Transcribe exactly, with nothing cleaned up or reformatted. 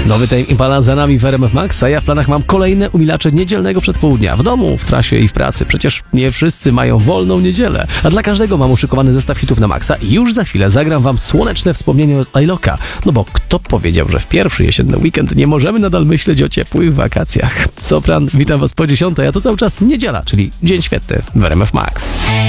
Nowy Tame Impala za nami w R M F Max, a ja w planach mam kolejne umilacze niedzielnego przedpołudnia. W domu, w trasie i w pracy. Przecież nie wszyscy mają wolną niedzielę. A dla każdego mam uszykowany zestaw hitów na maksa i już za chwilę zagram wam słoneczne wspomnienie od iLoka. No bo kto powiedział, że w pierwszy jesienny weekend nie możemy nadal myśleć o ciepłych wakacjach? Sopran, witam was po dziesiątej, a to cały czas niedziela, czyli dzień świetny w R M F Max.